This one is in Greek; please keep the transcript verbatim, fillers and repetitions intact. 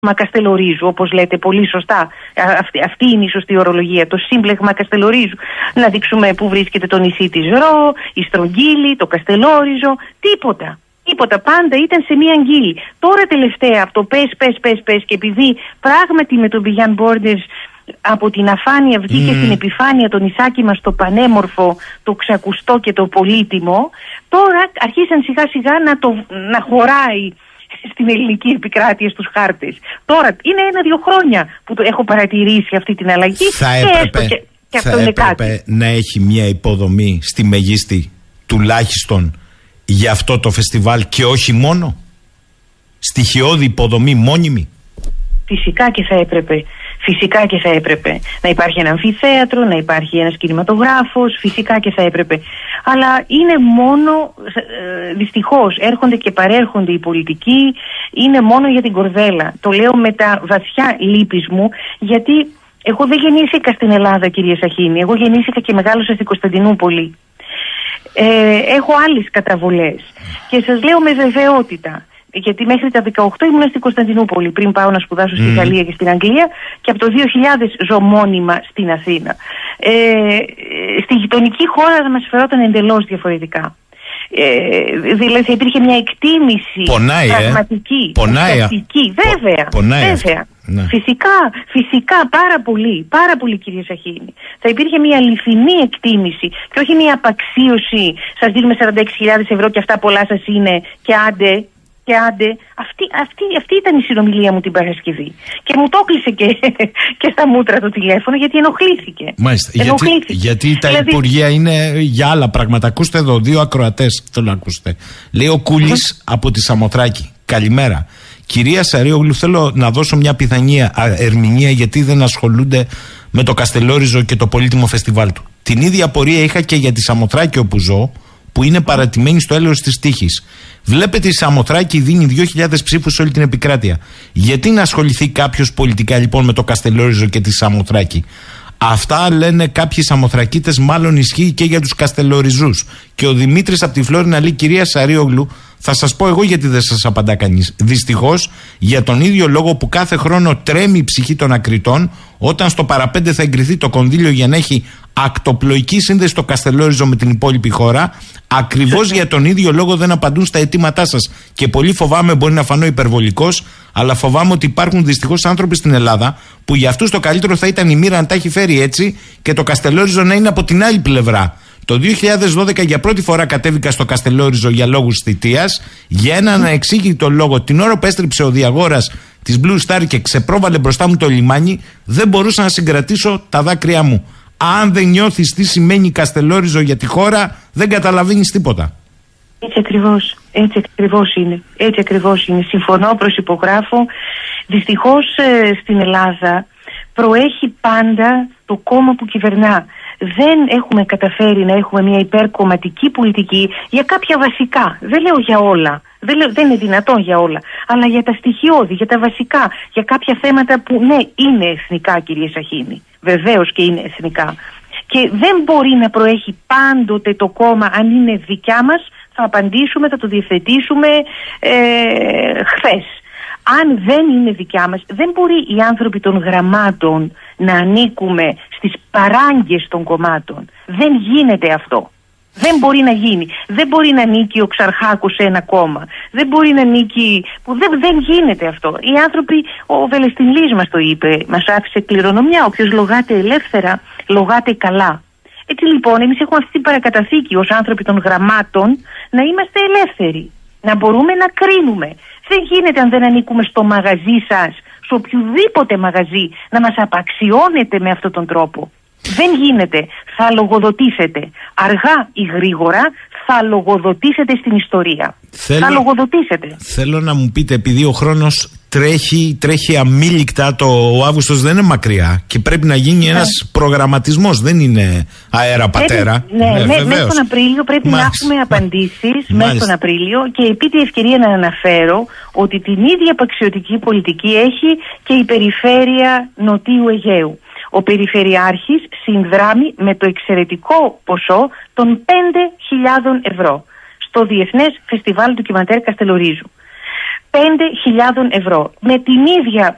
Καστελορίζου, όπως λέτε πολύ σωστά. Αυτή, αυτή είναι η σωστή ορολογία. Το σύμπλεγμα Καστελορίζου. Να δείξουμε πού βρίσκεται το νησί της Ρο, η Στρογγύλη, το Καστελόριζο. Τίποτα. Τίποτα. Πάντα ήταν σε μία αγγύλη. Τώρα τελευταία από το πες, πες, πες, πες και επειδή πράγματι με το Beyond Borders από την αφάνεια βγήκε mm. στην επιφάνεια το νησάκι μας το πανέμορφο, το ξακουστό και το πολύτιμο, τώρα αρχίσαν σιγά σιγά να, το, να χωράει στην ελληνική επικράτεια στους χάρτες. Τώρα είναι ένα-δύο χρόνια που το έχω παρατηρήσει αυτή την αλλαγή. Θα και έπρεπε, και, και θα αυτό έπρεπε είναι κάτι. να έχει μια υποδομή στη μεγίστη τουλάχιστον για αυτό το φεστιβάλ και όχι μόνο. Στοιχειώδη υποδομή μόνιμη. Φυσικά και θα έπρεπε. Φυσικά και θα έπρεπε να υπάρχει ένα αμφιθέατρο, να υπάρχει ένας κινηματογράφος, φυσικά και θα έπρεπε. Αλλά είναι μόνο, ε, δυστυχώς, έρχονται και παρέρχονται οι πολιτικοί, είναι μόνο για την κορδέλα. Το λέω με τα βαθιά λύπης μου, γιατί εγώ δεν γεννήθηκα στην Ελλάδα, κυρία Σαχίνη, εγώ γεννήθηκα και μεγάλωσα στην Κωνσταντινούπολη. Ε, έχω άλλες καταβολές και σας λέω με βεβαιότητα. Γιατί μέχρι τα δεκαοκτώ ήμουν στην Κωνσταντινούπολη πριν πάω να σπουδάσω στη mm. Γαλλία και στην Αγγλία και από το δύο χιλιάδες ζω μόνιμα στην Αθήνα. Ε, στη γειτονική χώρα μας φερόταν εντελώς διαφορετικά. Ε, δηλαδή θα υπήρχε μια εκτίμηση Πονάει, πραγματική, ε. Πονάει, ουσιαστική. Βέβαια, Πονάει βέβαια. Ναι. Φυσικά, φυσικά πάρα πολύ, πάρα πολύ κυρία Σαχίνη. Θα υπήρχε μια αληθινή εκτίμηση και όχι μια απαξίωση, σας δίνουμε σαράντα έξι χιλιάδες ευρώ και αυτά πολλά σας είναι και άντε. Και άντε, αυτή, αυτή, αυτή ήταν η συνομιλία μου την Παρασκευή. Και μου το έκλεισε και, και στα μούτρα το τηλέφωνο γιατί ενοχλήθηκε. Μάλιστα. ενοχλήθηκε. Γιατί, γιατί τα δηλαδή... υπουργεία είναι για άλλα πράγματα. Ακούστε εδώ, δύο ακροατές θέλω να ακούσετε. Λέει ο Κούλης mm-hmm. από τη Σαμοθράκη. Καλημέρα. Κυρία Σαρίογλου, θέλω να δώσω μια πιθανή ερμηνεία γιατί δεν ασχολούνται με το Καστελόριζο και το πολύτιμο φεστιβάλ του. Την ίδια πορεία είχα και για τη Σαμοθράκη όπου ζω, που είναι παρατημένη στο έλεος της τύχης. Βλέπετε η Σαμοθράκη δίνει δύο χιλιάδες ψήφους σε όλη την επικράτεια. Γιατί να ασχοληθεί κάποιος πολιτικά λοιπόν με το Καστελόριζο και τη Σαμοθράκη? Αυτά λένε κάποιοι Σαμοθρακίτες, μάλλον ισχύει και για τους Καστελοριζούς. Και ο Δημήτρης από τη Φλόρινα λέει: κυρία Σαρίογλου, θα σας πω εγώ γιατί δεν σας απαντά κανείς. Δυστυχώς, για τον ίδιο λόγο που κάθε χρόνο τρέμει η ψυχή των ακριτών, όταν στο παραπέντε θα εγκριθεί το κονδύλιο για να έχει ακτοπλοϊκή σύνδεση το Καστελόριζο με την υπόλοιπη χώρα, ακριβώς για τον ίδιο λόγο δεν απαντούν στα αιτήματά σας. Και πολύ φοβάμαι, μπορεί να φανώ υπερβολικός, αλλά φοβάμαι ότι υπάρχουν δυστυχώς άνθρωποι στην Ελλάδα που για αυτούς το καλύτερο θα ήταν η μοίρα να τα έχει φέρει έτσι και το Καστελόριζο να είναι από την άλλη πλευρά. Το δύο χιλιάδες δώδεκα για πρώτη φορά κατέβηκα στο Καστελόριζο για λόγους θητείας, για έναν ανεξήγητο λόγο. Την ώρα που έστριψε ο διαγόρας της Blue Star και ξεπρόβαλε μπροστά μου το λιμάνι, δεν μπορούσα να συγκρατήσω τα δάκρυά μου. Αν δεν νιώθεις τι σημαίνει Καστελόριζο για τη χώρα, δεν καταλαβαίνεις τίποτα. Έτσι ακριβώς, έτσι ακριβώς είναι. Έτσι ακριβώς είναι. Συμφωνώ, προσυπογράφω. Δυστυχώς ε, στην Ελλάδα προέχει πάντα το κόμμα που κυβερνά. Δεν έχουμε καταφέρει να έχουμε μια υπερκομματική πολιτική για κάποια βασικά. Δεν λέω για όλα. Δεν, λέω, δεν είναι δυνατόν για όλα. Αλλά για τα στοιχειώδη, για τα βασικά. Για κάποια θέματα που ναι, είναι εθνικά, κύριε Σαχίνη. Βεβαίως και είναι εθνικά. Και δεν μπορεί να προέχει πάντοτε το κόμμα, αν είναι δικιά μας, θα απαντήσουμε, θα το διευθετήσουμε ε, χθες. Αν δεν είναι δικιά μας, δεν μπορεί οι άνθρωποι των γραμμάτων να ανήκουμε στις παράγκες των κομμάτων. Δεν γίνεται αυτό. Δεν μπορεί να γίνει. Δεν μπορεί να ανήκει ο Ξαρχάκος σε ένα κόμμα. Δεν μπορεί να ανήκει... Που δεν, δεν γίνεται αυτό. Οι άνθρωποι, ο Βελεστινλής μας το είπε, μας άφησε κληρονομιά. Όποιος λογάται ελεύθερα, λογάται καλά. Έτσι λοιπόν, εμείς έχουμε αυτή την παρακαταθήκη ως άνθρωποι των γραμμάτων να είμαστε ελεύθεροι. Να μπορούμε να κρίνουμε. Δεν γίνεται αν δεν ανήκουμε στο μαγαζί σας, σε οποιοδήποτε μαγαζί, να μας απαξιώνετε με αυτόν τον τρόπο. Δεν γίνεται. Θα λογοδοτήσετε. Αργά ή γρήγορα θα λογοδοτήσετε στην ιστορία. Θέλω, θα λογοδοτήσετε. Θέλω να μου πείτε, επειδή ο χρόνος τρέχει, τρέχει αμήλικτα, το, ο Αύγουστος δεν είναι μακριά και πρέπει να γίνει ένας ναι. προγραμματισμός, δεν είναι αέρα πατέρα. Πρέπει, ναι, ναι, μέσα στον Απρίλιο πρέπει Μάλιστα. να έχουμε απαντήσεις, μέσα στον Απρίλιο, και επί τη ευκαιρία να αναφέρω ότι την ίδια απαξιωτική πολιτική έχει και η περιφέρεια Νοτίου Αιγαίου. Ο Περιφερειάρχης συνδράμει με το εξαιρετικό ποσό των πέντε χιλιάδες ευρώ στο Διεθνές Φεστιβάλ του Ντοκιμαντέρ Καστελορίζου. πέντε χιλιάδες ευρώ. Με την ίδια